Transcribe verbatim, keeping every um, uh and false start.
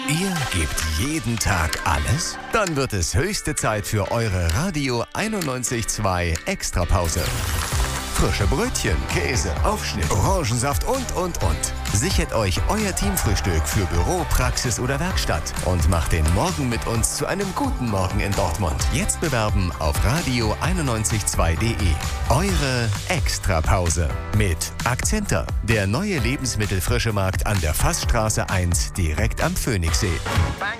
Ihr gebt jeden Tag alles? Dann wird es höchste Zeit für eure Radio einundneunzig Komma zwei Extrapause. Frische Brötchen, Käse, Aufschnitt, Orangensaft und, und, und. Sichert euch euer Teamfrühstück für Büro, Praxis oder Werkstatt und macht den Morgen mit uns zu einem guten Morgen in Dortmund. Jetzt bewerben auf radio einundneunzig Komma zwei punkt de. Eure Extrapause mit Akzenta, der neue Lebensmittelfrischemarkt an der Fassstraße eins direkt am Phoenixsee.